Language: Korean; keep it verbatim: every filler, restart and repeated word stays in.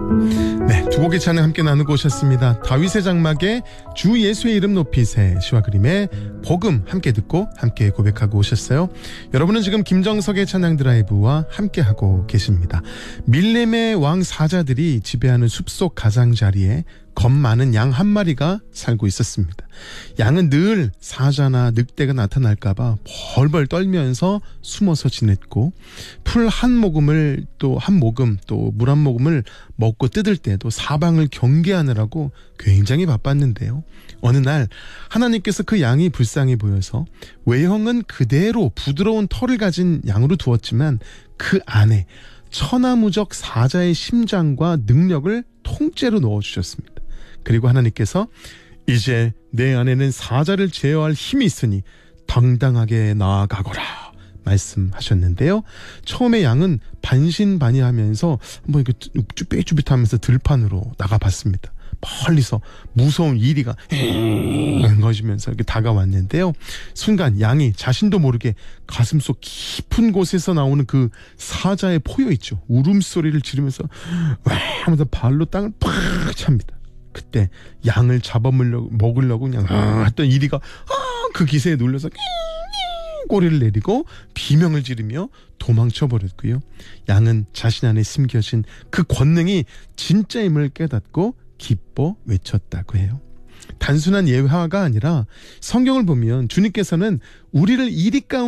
네, 두 곡의 찬양 함께 나누고 오셨습니다. 다윗의 장막에 주 예수의 이름 높이세, 시와 그림의 복음 함께 듣고 함께 고백하고 오셨어요. 여러분은 지금 김정석의 찬양 드라이브와 함께하고 계십니다. 밀렘의 왕 사자들이 지배하는 숲속 가장자리에 겁 많은 양 한 마리가 살고 있었습니다. 양은 늘 사자나 늑대가 나타날까봐 벌벌 떨면서 숨어서 지냈고, 풀 한 모금을 또 한 모금 또 물 한 모금을 먹고 뜯을 때도 사방을 경계하느라고 굉장히 바빴는데요. 어느 날 하나님께서 그 양이 불쌍해 보여서 외형은 그대로 부드러운 털을 가진 양으로 두었지만 그 안에 천하무적 사자의 심장과 능력을 통째로 넣어주셨습니다. 그리고 하나님께서 이제 내 안에는 사자를 제어할 힘이 있으니 당당하게 나아가거라 말씀하셨는데요. 처음에 양은 반신반의하면서 한번 이렇게 쭈뼛쭈뼛하면서 들판으로 나가봤습니다. 멀리서 무서운 이리가 거지면서 이렇게 다가왔는데요. 순간 양이 자신도 모르게 가슴속 깊은 곳에서 나오는 그 사자의 포효 있죠. 울음소리를 지르면서 와 하면서 발로 땅을 팍 찹니다. 그때 양을 잡아먹으려고 먹으려고 그냥 아 했던 이리가 아, 그 기세에 놀라서 꼬리를 내리고 비명을 지르며 도망쳐 버렸고요. 양은 자신 안에 심겨진 그 권능이 진짜임을 깨닫고 기뻐 외쳤다고 해요. 단순한 예화가 아니라 성경을 보면 주님께서는 우리를 이리 가운데